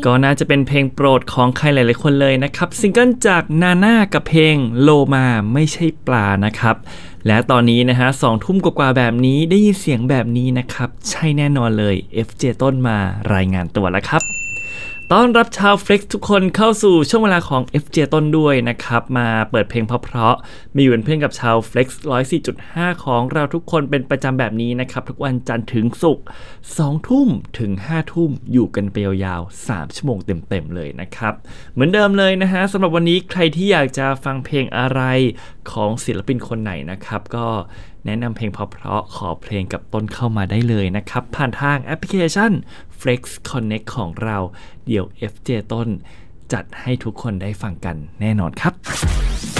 ก็น่าจะเป็นเพลงโปรดของใครหลายๆคนเลยนะครับซิงเกิลจากนาน่ากับเพลงโลมาไม่ใช่ปลานะครับและตอนนี้นะฮะ2 ทุ่มกว่าแบบนี้ได้ยินเสียงแบบนี้นะครับใช่แน่นอนเลย FJ ต้นมารายงานตัวแล้วครับต้อนรับชาว Flex ทุกคนเข้าสู่ช่วงเวลาของ FJ ต้นด้วยนะครับมาเปิดเพลงเพราะๆมีอยู่เป็นเพื่อนกับชาว Flex 104.5 ของเราทุกคนเป็นประจำแบบนี้นะครับทุกวันจันทร์ถึงศุกร์2 ทุ่มถึง5 ทุ่มอยู่กันไปยาวๆ3 ชั่วโมงเต็มๆเลยนะครับเหมือนเดิมเลยนะฮะสำหรับวันนี้ใครที่อยากจะฟังเพลงอะไรของศิลปินคนไหนนะครับก็แนะนำเพลงเพราะๆขอเพลงกับต้นเข้ามาได้เลยนะครับผ่านทางแอปพลิเคชัน Flex Connect ของเราเดี๋ยว FJ ต้นจัดให้ทุกคนได้ฟังกันแน่นอนครับ